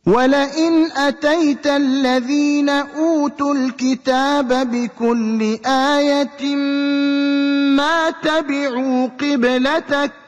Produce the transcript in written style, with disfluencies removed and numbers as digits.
وَلَئِنْ أَتَيْتَ الَّذِينَ أُوتُوا الْكِتَابَ بِكُلِّ آيَةٍ مَّا تَبِعُوا قِبْلَتَكَ